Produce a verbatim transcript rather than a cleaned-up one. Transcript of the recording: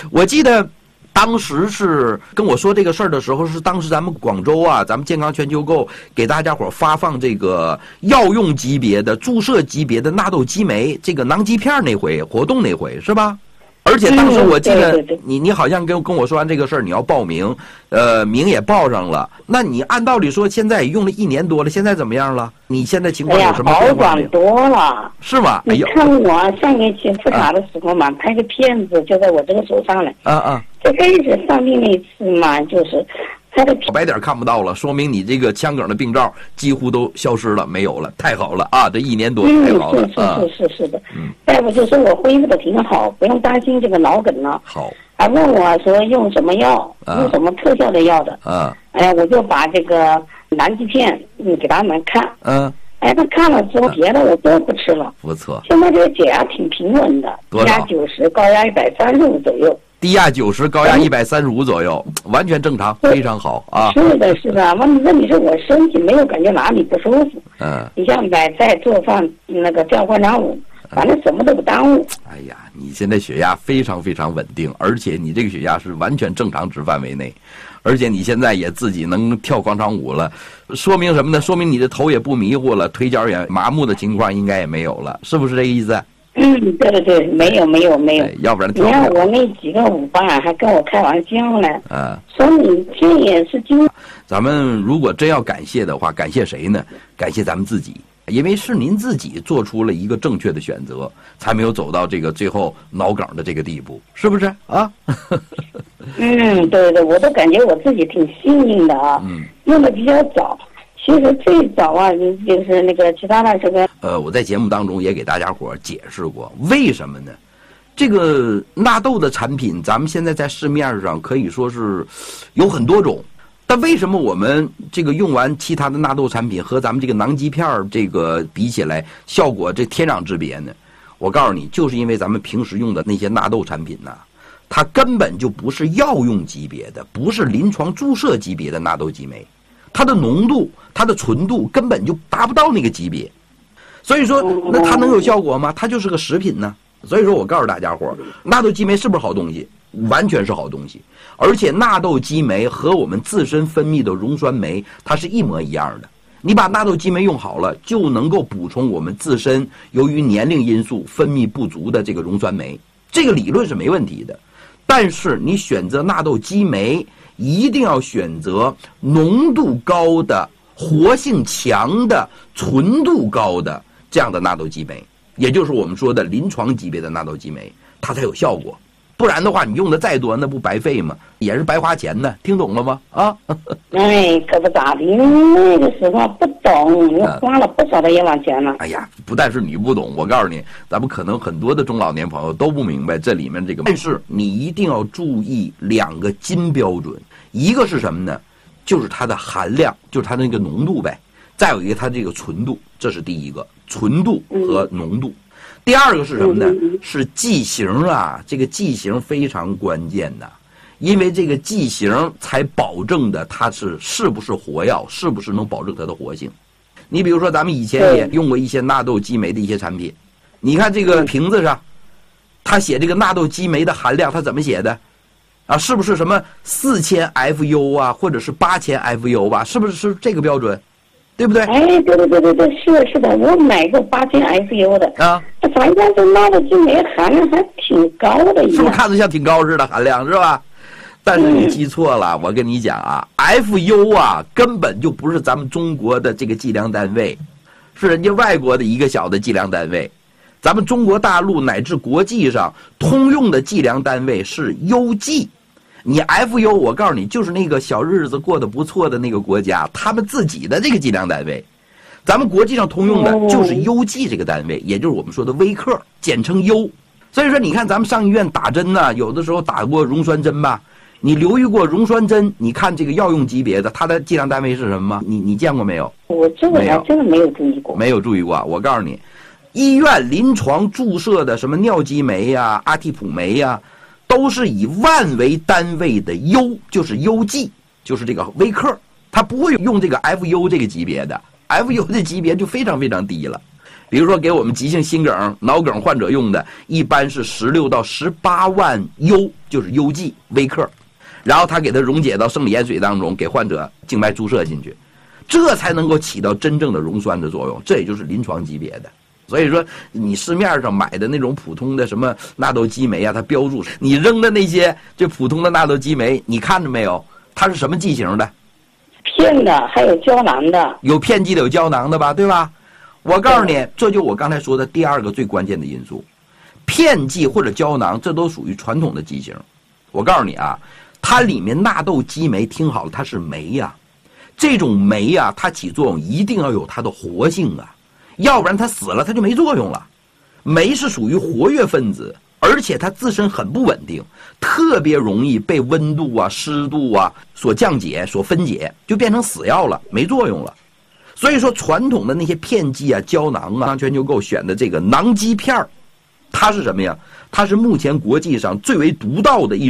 我记得当时是跟我说这个事儿的时候，是当时咱们广州啊，咱们健康全球购给大家伙发放这个药用级别的、注射级别的纳豆激酶这个囊剂片那回活动那回是吧？而且当时我记得你你好像跟跟我说完这个事儿，你要报名，呃，名也报上了。那你按道理说，现在也用了一年多了，现在怎么样了？你现在情况有什么变化没有？ 哎呀，好转多了， 是吗？哎呦， 你看我上个去复查的时候嘛，拍个片子就在我这个手上了。 啊啊！ 最开始上病那一次嘛，就是他的白点看不到了，说明你这个腔梗的病灶几乎都消失了，没有了，太好了啊！这一年多太好了啊！ 嗯，是是是是的，嗯，大夫就说我恢复的挺好，不用担心这个脑梗了。 好， 还问我说用什么药，用什么特效的药的。 啊， 哎呀，我就把这个南极片嗯给他们看。 嗯。 哎，他看了之后，别的我都不吃了。 不错。 现在这个血压挺平稳的，低压九十，高压一百三十五左右。 低压九十，高压一百三十五左右，完全正常，非常好啊。 是的，是的。问问题是我身体没有感觉哪里不舒服。 嗯。 你像买菜、做饭，那个叫换场舞，反正什么都不耽误。 哎呀，你现在血压非常非常稳定，而且你这个血压是完全正常值范围内。而且你现在也自己能跳广场舞了，说明什么呢？说明你的头也不迷糊了，腿脚也麻木的情况应该也没有了，是不是这个意思？ 嗯，对对对，没有没有没有， 要不然你看我那几个舞伴还跟我开玩笑呢， 啊， 说你这也是经。 咱们如果真要感谢的话，感谢谁呢？感谢咱们自己。因为是您自己做出了一个正确的选择，才没有走到这个最后脑梗的这个地步，是不是啊？ 嗯，对对，我都感觉我自己挺幸运的啊。嗯，用的比较早，其实最早啊，就是那个其他的这个。 呃，我在节目当中也给大家伙解释过，为什么呢？这个纳豆的产品，咱们现在在市面上可以说是有很多种。但为什么我们这个用完其他的纳豆产品和咱们这个囊激片这个比起来，效果这天壤之别呢？我告诉你，就是因为咱们平时用的那些纳豆产品呢，它根本就不是药用级别的，不是临床注射级别的纳豆激酶，它的浓度、它的纯度根本就达不到那个级别。所以说，那它能有效果吗？它就是个食品呢。所以说我告诉大家伙，纳豆激酶是不是好东西？完全是好东西，而且纳豆激酶和我们自身分泌的溶酸酶它是一模一样的。你把纳豆激酶用好了，就能够补充我们自身由于年龄因素分泌不足的这个溶酸酶，这个理论是没问题的。但是你选择纳豆激酶，一定要选择浓度高的、活性强的、纯度高的这样的纳豆激酶，也就是我们说的临床级别的纳豆激酶，它才有效果。不然的话，你用的再多，那不白费吗？也是白花钱呢，听懂了吗？啊， 哎，可不咋的，那个时候不懂，我花了不少的冤枉钱了。 哎呀，不但是你不懂，我告诉你，咱们可能很多的中老年朋友都不明白这里面这个。但是你一定要注意两个金标准，一个是什么呢？就是它的含量，就是它的那个浓度呗。再有一个它这个纯度，这是第一个，纯度和浓度。嗯，第二个是什么呢？是剂型啊，这个剂型非常关键的，因为这个剂型才保证的它是是不是活药，是不是能保证它的活性。你比如说咱们以前也用过一些纳豆激酶的一些产品，你看这个瓶子上它写这个纳豆激酶的含量，它怎么写的啊？是不是什么四千 F U 啊，或者是八千 F U 吧？是不是是这个标准？对不对？ 哎，对对对对对，是的，是的，我买过八千 F U 的啊， 反正这纳豆激酶含量还挺高的， 是不是看着像挺高似的含量是吧？但是你记错了，嗯、我跟你讲啊 ，F U 啊根本就不是咱们中国的这个计量单位，是人家外国的一个小的计量单位。咱们中国大陆乃至国际上通用的计量单位是 U G。你 F U 我告诉你，就是那个小日子过得不错的那个国家，他们自己的这个计量单位。咱们国际上通用的就是 U G 这个单位，也就是我们说的微克，简称 U。所以说，你看咱们上医院打针呢，有的时候打过溶酸针吧？你留意过溶酸针？你看这个药用级别的，它的计量单位是什么吗？你你见过没有？ 我这个还真的没有注意过。 没有注意过。我告诉你，医院临床注射的什么尿激酶呀、阿替普酶呀。都是以万为单位的 U， 就是 U G， 就是这个微克，它不会用这个 F U 这个级别的 ，F U 的级别就非常非常低了。 比如说给我们急性心梗、脑梗患者用的，一般是十六到十八万优，就是优剂微克，然后他给它溶解到生理盐水当中，给患者静脉注射进去，这才能够起到真正的溶栓的作用，这也就是临床级别的。所以说你市面上买的那种普通的什么纳豆激酶啊，它标注你扔的那些就普通的纳豆激酶，你看着没有，它是什么剂型的？ 片的，还有胶囊的， 有片剂的，有胶囊的吧，对吧？我告诉你，这就我刚才说的第二个最关键的因素，片剂或者胶囊，这都属于传统的剂型。我告诉你啊，它里面纳豆激酶，听好了，它是酶呀，这种酶呀，它起作用一定要有它的活性啊，要不然它死了它就没作用了。酶是属于活跃分子，而且它自身很不稳定，特别容易被温度啊、湿度啊所降解、所分解，就变成死药了，没作用了。所以说，传统的那些片剂啊、胶囊啊，全球购选的这个囊基片儿，它是什么呀？它是目前国际上最为独到的一